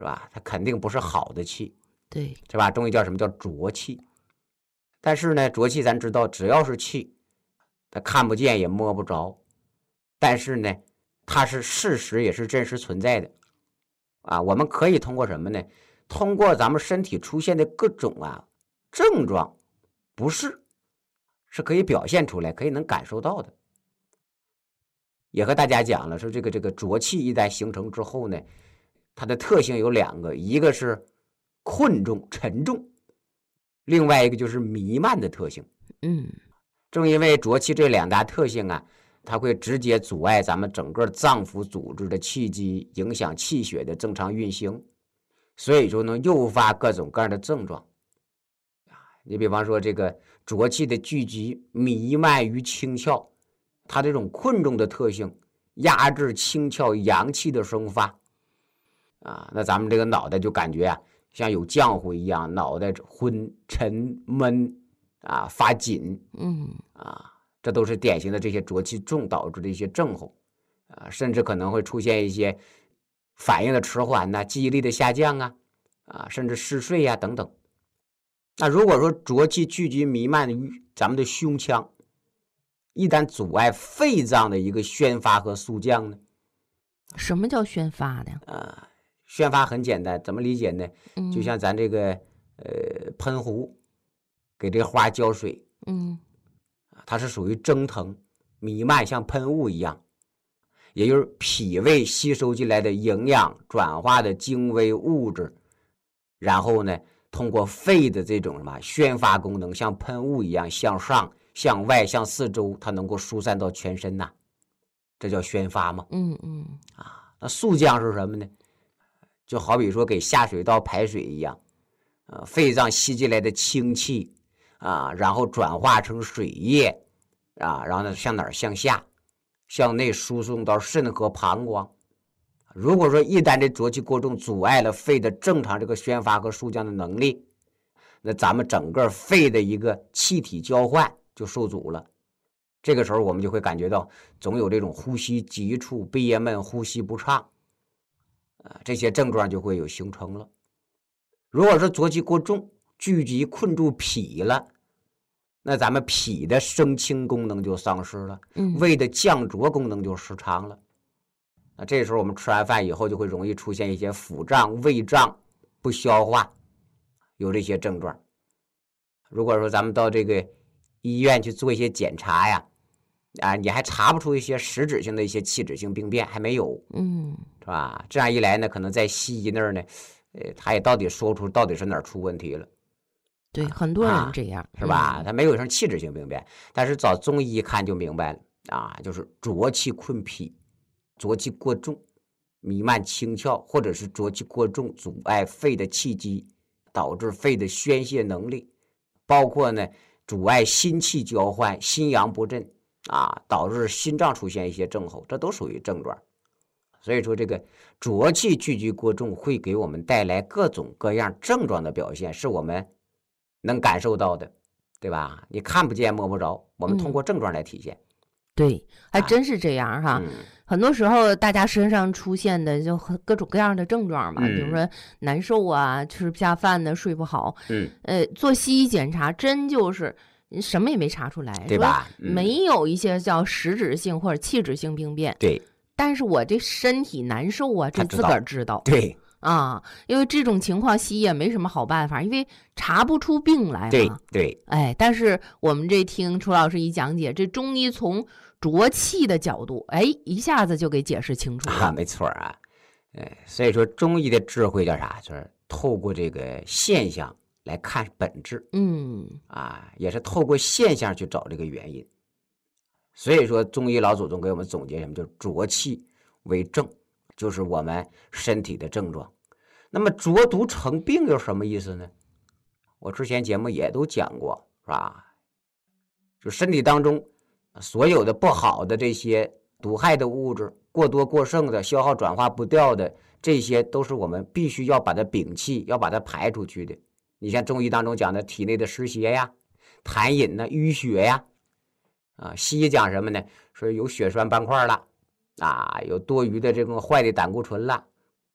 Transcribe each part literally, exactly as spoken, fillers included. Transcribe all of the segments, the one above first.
是吧？它肯定不是好的气， 对， 是吧？中医叫什么叫浊气？但是呢，浊气咱知道，只要是气，它看不见也摸不着，但是呢，它是事实，也是真实存在的啊。我们可以通过什么呢？通过咱们身体出现的各种啊症状，不适，是可以表现出来，可以能感受到的。也和大家讲了，说这个这个浊气一旦形成之后呢，它的特性有两个，一个是困重沉重，另外一个就是弥漫的特性。 嗯， 正因为浊气这两大特性啊，它会直接阻碍咱们整个脏腑组织的气机，影响气血的正常运行，所以说能诱发各种各样的症状。你比方说这个浊气的聚集弥漫于清窍，它这种困重的特性压制清窍阳气的生发啊，那咱们这个脑袋就感觉啊像有浆糊一样，脑袋昏沉闷啊，发紧， 嗯啊，这都是典型的这些浊气重导致的一些症候啊，甚至可能会出现一些反应的迟缓呐、记忆力的下降啊，啊，甚至嗜睡呀、啊、等等。那如果说浊气聚集弥漫于咱们的胸腔，一旦阻碍肺脏的一个宣发和肃降呢？ 什么叫宣发的呀？ 啊，宣发很简单，怎么理解呢？ 嗯、 就像咱这个呃喷壶给这花浇水， 嗯， 它是属于蒸腾弥漫，像喷雾一样，也就是脾胃吸收进来的营养转化的精微物质，然后呢，通过肺的这种什么宣发功能，像喷雾一样向上、向外、向四周，它能够疏散到全身呐、啊，这叫宣发嘛。 嗯嗯啊，那肃降是什么呢？就好比说给下水道排水一样，啊，肺脏吸进来的氢气啊，然后转化成水液啊，然后呢向哪儿？向下，向内输送到肾和膀胱。如果说一旦这浊气过重，阻碍了肺的正常这个宣发和肃降的能力，那咱们整个肺的一个气体交换就受阻了。这个时候我们就会感觉到总有这种呼吸急促、憋闷、呼吸不畅啊，这些症状就会有形成了。如果说浊气过重，聚集困住脾了，那咱们脾的升清功能就丧失了，胃的降浊功能就失常了。那这时候我们吃完饭以后就会容易出现一些腹胀、胃胀、不消化，有这些症状。如果说咱们到这个医院去做一些检查呀，啊，你还查不出一些实质性的一些器质性病变，还没有， 嗯， 是吧？这样一来呢，可能在西医那儿呢，呃，他也到底说不出到底是哪儿出问题了。 对，很多人这样， 啊、是吧？他没有什么器质性病变，但是找中医一看就明白了啊，就是浊气困脾，浊气过重，弥漫清窍，或者是浊气过重，阻碍肺的气机，导致肺的宣泄能力，包括呢阻碍心气交换，心阳不振啊，导致心脏出现一些症候，这都属于症状。所以说这个浊气聚集过重会给我们带来各种各样症状的表现，是我们能感受到的，对吧？你看不见摸不着，我们通过症状来体现。 嗯、对，还真是这样哈、啊嗯。很多时候大家身上出现的就各种各样的症状嘛，嗯、比如说难受啊，吃不下饭的，睡不好。 嗯， 呃，做西医检查真就是什么也没查出来， 对吧？ 嗯、没有一些叫实质性或者器质性病变。 对。 但是我这身体难受啊，这自个儿知道。 对啊，因为这种情况西医也没什么好办法，因为查不出病来嘛。 对对， 哎，但是我们这听楚老师一讲解，这中医从浊气的角度，哎，一下子就给解释清楚了。 啊，没错啊，哎，所以说中医的智慧叫啥？就是透过这个现象来看本质。 嗯， 啊，也是透过现象去找这个原因。所以说中医老祖宗给我们总结什么，就是浊气为症，就是我们身体的症状。那么浊毒成病又什么意思呢？我之前节目也都讲过，是吧？就身体当中所有的不好的这些毒害的物质，过多过剩的，消耗转化不掉的，这些都是我们必须要把它摒弃，要把它排出去的。你像中医当中讲的体内的湿邪呀、痰饮呢、淤血呀，啊，西医讲什么呢？说有血栓斑块了，啊，有多余的这种坏的胆固醇了，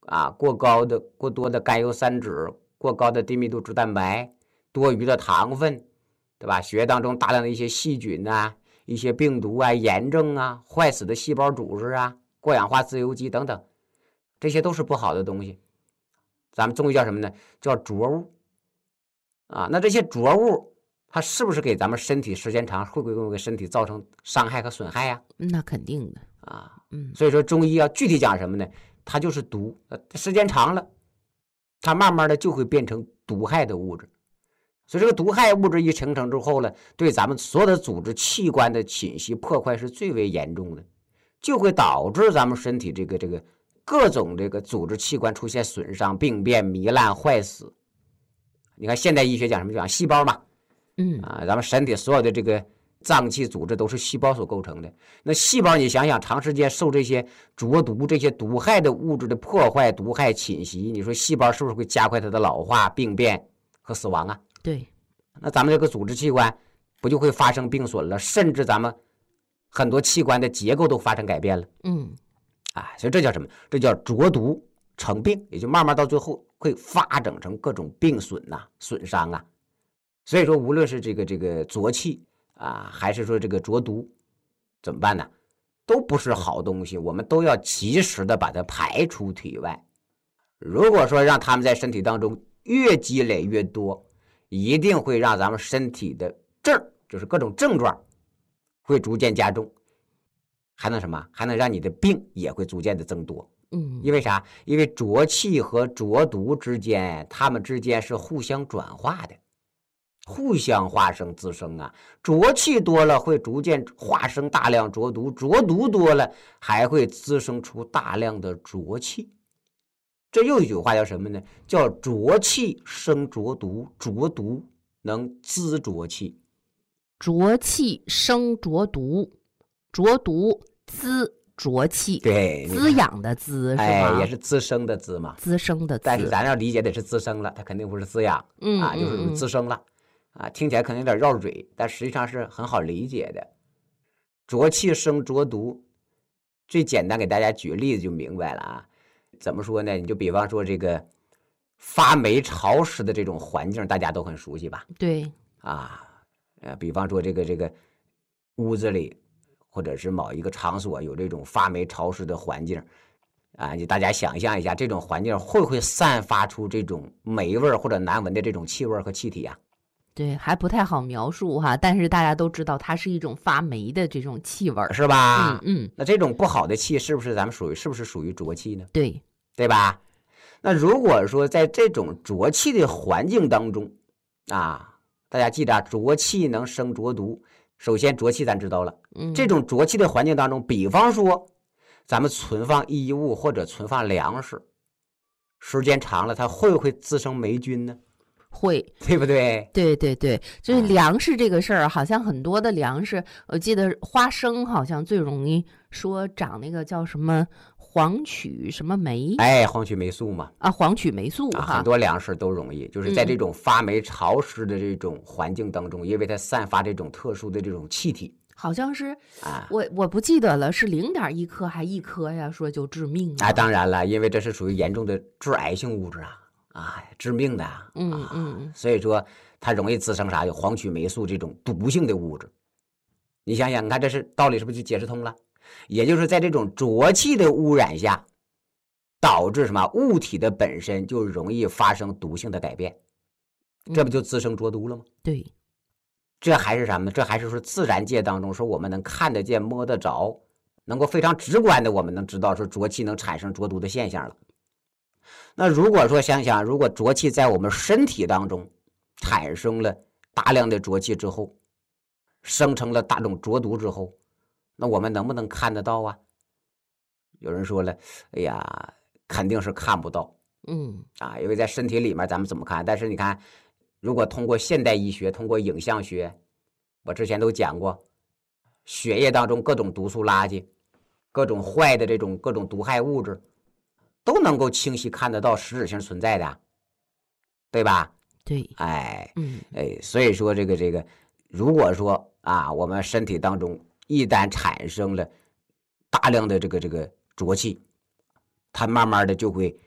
啊，过高的、过多的甘油三酯，过高的低密度脂蛋白，多余的糖分，对吧？血液当中大量的一些细菌啊、一些病毒啊、炎症啊、坏死的细胞组织啊、过氧化自由基等等，这些都是不好的东西。咱们中医叫什么呢？叫浊物啊。那这些浊物，它是不是给咱们身体时间长，会不会给身体造成伤害和损害呀？ 那肯定的啊， 嗯， 所以说中医要具体讲什么呢？它就是毒，时间长了，它慢慢的就会变成毒害的物质。所以这个毒害物质一形成之后呢，对咱们所有的组织器官的侵袭破坏是最为严重的，就会导致咱们身体这个这个各种这个组织器官出现损伤、病变、糜烂、坏死。你看现代医学讲什么？讲细胞嘛， 嗯啊，咱们身体所有的这个脏器组织都是细胞所构成的。那细胞你想想，长时间受这些浊毒、这些毒害的物质的破坏、毒害侵袭，你说细胞是不是会加快它的老化、病变和死亡啊？ 对， 那咱们这个组织器官不就会发生病损了，甚至咱们很多器官的结构都发生改变了。 嗯啊，所以这叫什么？这叫浊毒成病，也就慢慢到最后会发展成各种病损呐、啊、损伤啊。所以说，无论是这个这个浊气啊，还是说这个浊毒，怎么办呢？都不是好东西，我们都要及时的把它排出体外。如果说让他们在身体当中越积累越多，一定会让咱们身体的症，就是各种症状，会逐渐加重，还能什么？还能让你的病也会逐渐的增多。 嗯， 因为啥？因为浊气和浊毒之间，它们之间是互相转化的，互相化生滋生啊。浊气多了会逐渐化生大量浊毒，浊毒多了还会滋生出大量的浊气。这又一句话叫什么呢？叫浊气生浊毒，浊毒能滋浊气。 浊气生浊毒，浊毒滋浊气。 对， 滋养的滋是吧？ 哎，也是滋生的滋嘛。 滋生的滋。 但是咱要理解的是滋生了，它肯定不是滋养， 嗯啊，就是滋生了，啊，听起来可能有点绕嘴，但实际上是很好理解的。浊气生浊毒，最简单给大家举个例子就明白了啊。怎么说呢？你就比方说这个发霉潮湿的这种环境，大家都很熟悉吧？ 对啊，呃，比方说这个这个屋子里，或者是某一个场所有这种发霉潮湿的环境，啊，你大家想象一下，这种环境会不会散发出这种霉味或者难闻的这种气味和气体啊？ 对，还不太好描述哈，但是大家都知道它是一种发霉的这种气味， 是吧？ 嗯嗯。 那这种不好的气是不是咱们属于是不是属于浊气呢？ 对， 对吧？那如果说在这种浊气的环境当中啊，大家记着，浊气能生浊毒。首先，浊气咱知道了， 嗯， 这种浊气的环境当中，比方说咱们存放衣物或者存放粮食，时间长了，它会不会滋生霉菌呢？ 会， 对不对？ 对对对，就是粮食这个事儿，好像很多的粮食，我记得花生好像最容易说长那个叫什么黄曲什么霉， 哎，黄曲霉素嘛， 啊，黄曲霉素啊， 哈， 很多粮食都容易，就是在这种发霉潮湿的这种环境当中，因为它散发这种特殊的这种气体， 好像是啊， 我我不记得了，是零点一颗还一颗呀？说就致命啊，当然了，因为这是属于严重的致癌性物质啊。啊，致命的啊， 嗯嗯， 所以说它容易滋生啥？有黄曲霉素这种毒性的物质。你想想，你看这是道理是不是就解释通了？也就是在这种浊气的污染下，导致什么物体的本身就容易发生毒性的改变，这不就滋生浊毒了吗？ 对， 这还是什么呢？这还是说自然界当中说我们能看得见、摸得着，能够非常直观的我们能知道说浊气能产生浊毒的现象了。那如果说想想，如果浊气在我们身体当中产生了大量的浊气之后，生成了大种浊毒之后，那我们能不能看得到啊？有人说了，哎呀，肯定是看不到， 嗯啊，因为在身体里面咱们怎么看？但是你看，如果通过现代医学，通过影像学，我之前都讲过，血液当中各种毒素垃圾，各种坏的这种各种毒害物质。都能够清晰看得到实质性存在的，对吧？ 对， 哎， 嗯， 哎，所以说这个这个，如果说啊，我们身体当中一旦产生了大量的这个这个浊气，它慢慢的就会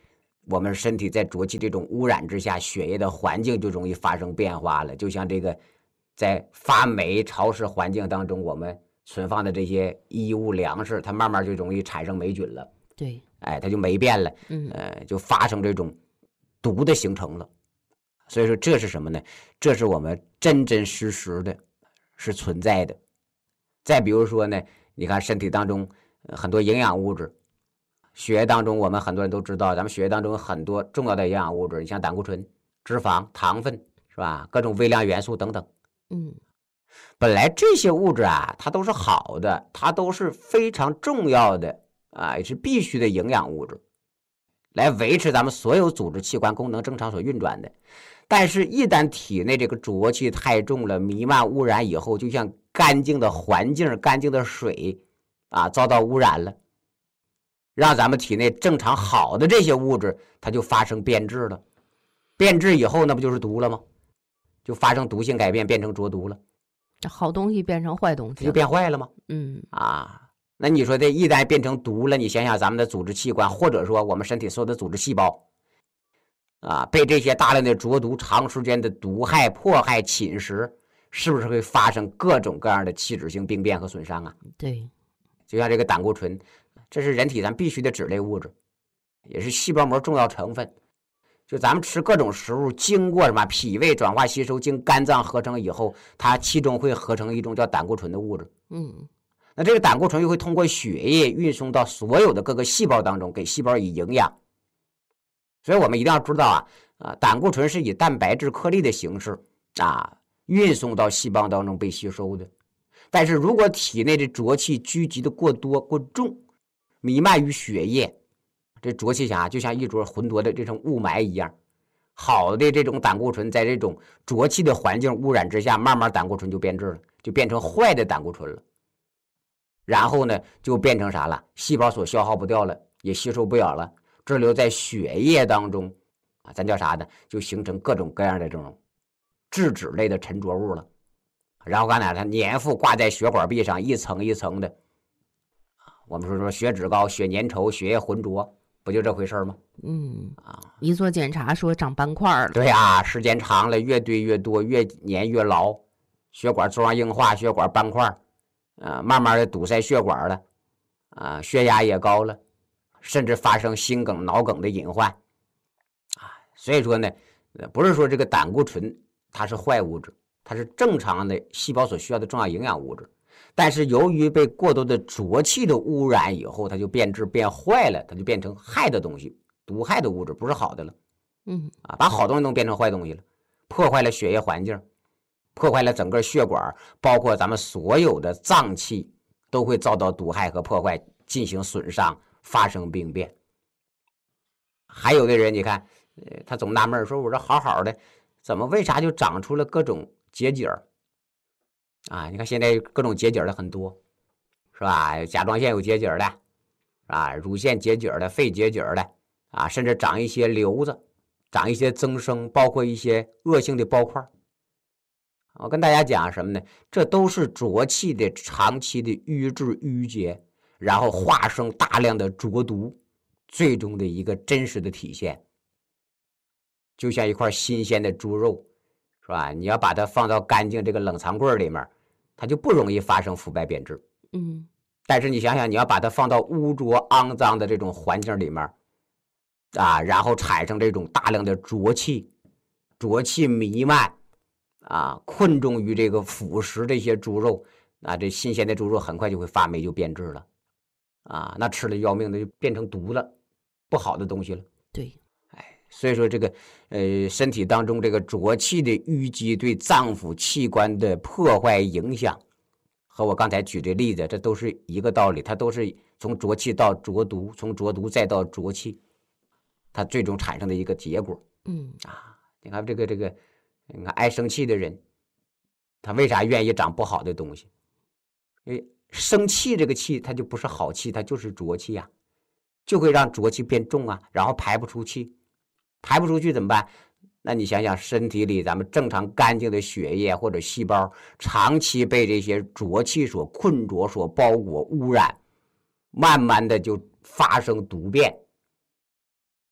我们身体在浊气这种污染之下，血液的环境就容易发生变化了。就像这个在发霉潮湿环境当中，我们存放的这些衣物粮食，它慢慢就容易产生霉菌了。 对， 哎，它就霉变了， 嗯， 呃，就发生这种毒的形成了。所以说这是什么呢？这是我们真真实实的是存在的。再比如说呢，你看身体当中很多营养物质，血液当中我们很多人都知道，咱们血液当中有很多重要的营养物质，你像胆固醇、脂肪、糖分，是吧？各种微量元素等等。 嗯， 本来这些物质啊，它都是好的，它都是非常重要的啊，也是必须的营养物质，来维持咱们所有组织器官功能正常所运转的。但是，一旦体内这个浊气太重了，弥漫污染以后，就像干净的环境、干净的水啊，遭到污染了，让咱们体内正常好的这些物质，它就发生变质了。变质以后，那不就是毒了吗？就发生毒性改变，变成浊毒了。 这好东西变成坏东西， 就变坏了吗？ 嗯啊，那你说这一旦变成毒了，你想想咱们的组织器官，或者说我们身体所有的组织细胞。啊，被这些大量的浊毒长时间的毒害、迫害、侵蚀，是不是会发生各种各样的器质性病变和损伤啊？ 对， 就像这个胆固醇，这是人体咱必须的脂类物质，也是细胞膜重要成分。就咱们吃各种食物，经过什么脾胃转化吸收，经肝脏合成以后，它其中会合成一种叫胆固醇的物质。 嗯， 那这个胆固醇又会通过血液运送到所有的各个细胞当中，给细胞以营养。所以我们一定要知道啊，啊，胆固醇是以蛋白质颗粒的形式啊运送到细胞当中被吸收的。但是如果体内的浊气聚集的过多过重，弥漫于血液，这浊气啊就像一坨浑浊的这种雾霾一样。好的这种胆固醇在这种浊气的环境污染之下，慢慢胆固醇就变质了，就变成坏的胆固醇了。然后呢，就变成啥了？细胞所消耗不掉了，也吸收不了了。滞留在血液当中啊，咱叫啥呢？就形成各种各样的这种质脂类的沉着物了。然后干哪？它粘附挂在血管壁上，一层一层的。我们说说血脂高、血粘稠、血液浑浊，不就这回事吗？ 嗯啊，一做检查说长斑块了。 对啊，时间长了，越堆越多，越粘越牢，血管粥样硬化，血管斑块，啊，慢慢的堵塞血管了，啊，血压也高了。甚至发生心梗、脑梗的隐患啊，所以说呢，不是说这个胆固醇它是坏物质，它是正常的细胞所需要的重要营养物质，但是由于被过多的浊气的污染以后，它就变质变坏了，它就变成害的东西，毒害的物质，不是好的了。 嗯啊，把好东西都变成坏东西了，破坏了血液环境，破坏了整个血管，包括咱们所有的脏器都会遭到毒害和破坏，进行损伤。发生病变。还有的人你看他总纳闷说，我这好好的怎么为啥就长出了各种结节啊？你看现在各种结节的很多，是吧？甲状腺有结节的啊，乳腺结节的，肺结节的啊，甚至长一些瘤子，长一些增生，包括一些恶性的包块。我跟大家讲什么呢？这都是浊气的长期的瘀滞淤结，然后化生大量的浊毒，最终的一个真实的体现。就像一块新鲜的猪肉，是吧？你要把它放到干净这个冷藏柜里面，它就不容易发生腐败变质。 嗯， 但是你想想，你要把它放到污浊肮脏的这种环境里面，啊，然后产生这种大量的浊气，浊气弥漫，啊，困重于这个腐蚀这些猪肉，啊，这新鲜的猪肉很快就会发霉，就变质了。啊，那吃了要命的就变成毒了，不好的东西了。 对， 哎，所以说这个呃身体当中这个浊气的淤积对脏腑器官的破坏影响，和我刚才举的例子，这都是一个道理，它都是从浊气到浊毒，从浊毒再到浊气，它最终产生的一个结果。 嗯啊，你看这个这个，你看爱生气的人，他为啥愿意长不好的东西？因为生气这个气，它就不是好气，它就是浊气呀、啊，就会让浊气变重啊，然后排不出气，排不出去怎么办？那你想想，身体里咱们正常干净的血液或者细胞，长期被这些浊气所困着、所包裹、污染，慢慢的就发生毒变，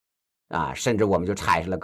啊，甚至我们就产生了更